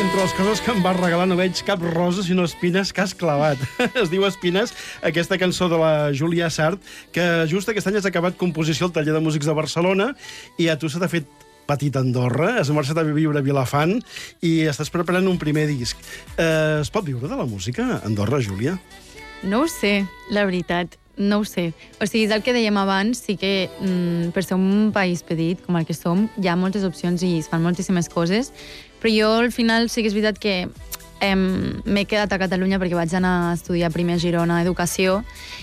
entre les coses que em vas regalar no veig cap rosa, sinó espines que has clavat. Es diu Espines, aquesta cançó de la Júlia Sart, que just aquest any has acabat composició al Taller de Músics de Barcelona i a tu se t'ha fet petit Andorra, has marxat a viure a Vilafant i estàs preparant un primer disc. Es pot viure de la música a Andorra, Júlia? No ho sé, la veritat. No ho sé. O sigui, és el que dèiem abans, sí que per ser un país petit com el que som, hi ha moltes opcions i es fan moltíssimes coses, però jo al final sí que és veritat que m'he quedat a Catalunya perquè vaig anar a estudiar primer a Girona Educació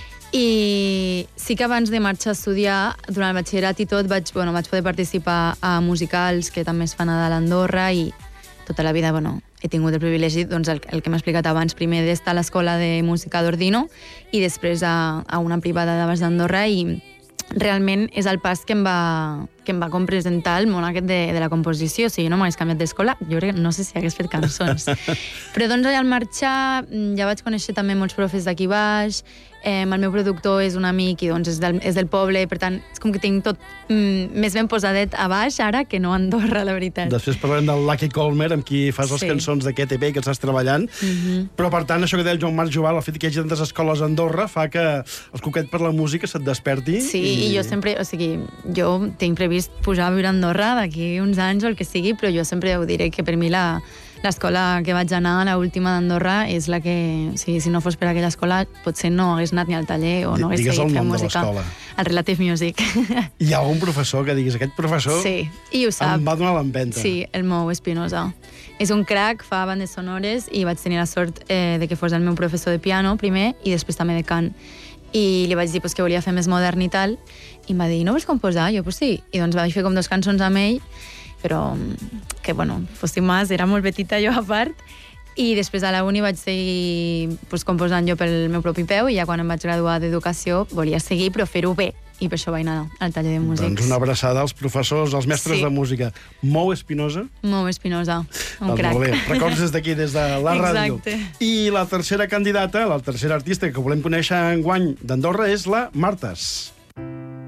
i sí que abans de marxar a estudiar, durant el batxillerat i tot, vaig poder participar a musicals que també es fan a dalt a Andorra i tota la vida, he tingut el privilegi, doncs, el que m'he explicat abans, primer d'estar a l'escola de música d'Ordino i després a una privada de Baix d'Andorra i realment és el pas que em va compresentar el món aquest de la composició. O sigui, no m'hagués canviat d'escola, jo crec que no sé si hagués fet cançons. Però doncs allà al marxar ja vaig conèixer també molts profes d'aquí baix, el meu productor és un amic i doncs és del poble, per tant, és com que tinc tot més ben posadet a baix ara que no a Andorra, la veritat. Després parlarem del Lucky Colmer, amb qui fas les cançons d'aquest EP que estàs treballant, però per tant, això que deia el Joan Marc Jubal, el fet que hi hagi tantes escoles a Andorra fa que el coquet per la música se't desperti. Sí, i jo sempre, o sigui, jo tinc previst pujar a viure a Andorra d'aquí uns anys o el que sigui, però jo sempre ho diré que per mi l'escola que vaig anar, l'última d'Andorra, és la que, o sigui, si no fos per aquella escola, potser no hagués anat ni al taller o no hagués seguit fent música. El Relative Music. Hi ha algun professor que diguis, aquest professor sí, i ho sap. Em va donar l'empenta. Sí, el Mou Espinosa. És un crac, fa bandes sonores i vaig tenir la sort de que fos el meu professor de piano primer i després també de cant. I li vaig dir que volia fer més modern i tal, i em va dir, no vols composar? Jo, pues sí. I doncs vaig fer com 2 cançons amb ell, però que, fossin más, era molt petita jo a part, i després a la uni vaig seguir composant jo pel meu propi peu, i ja quan em vaig graduar d'Educació volia seguir, però fer-ho bé, i per això vaig anar al taller de músics. Doncs una abraçada als professors, als mestres de música. Mou Espinosa. Mou Espinosa, un crac. Molt bé, records des d'aquí, des de la ràdio. Exacte. I la tercera candidata, la tercera artista que volem conèixer enguany d'Andorra és la Martes.